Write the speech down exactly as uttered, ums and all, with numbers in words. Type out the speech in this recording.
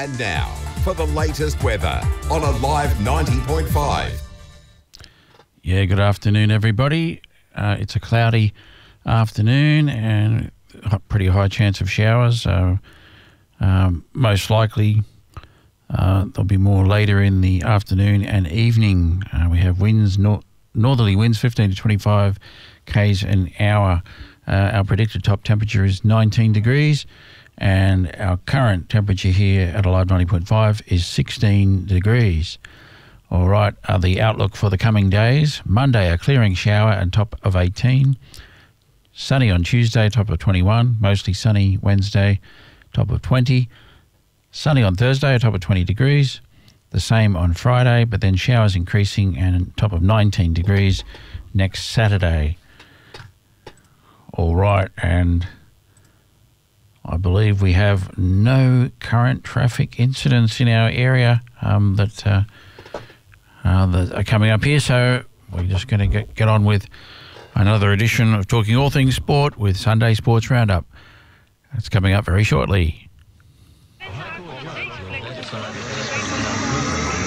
And now, for the latest weather on Alive ninety point five. Yeah, good afternoon, everybody. Uh, it's a cloudy afternoon and a pretty high chance of showers. So um, most likely uh, there'll be more later in the afternoon and evening. Uh, we have winds, nor- northerly winds, fifteen to twenty-five kays an hour. Uh, our predicted top temperature is nineteen degrees. And our current temperature here at Alive ninety point five is sixteen degrees. All right, uh, the outlook for the coming days. Monday, a clearing shower and top of eighteen. Sunny on Tuesday, top of twenty-one. Mostly sunny Wednesday, top of twenty. Sunny on Thursday, top of twenty degrees. The same on Friday, but then showers increasing and top of nineteen degrees next Saturday. All right, and I believe we have no current traffic incidents in our area um, that, uh, uh, that are coming up here. So we're just going to get, get on with another edition of Talking All Things Sport with Sunday Sports Roundup. It's coming up very shortly.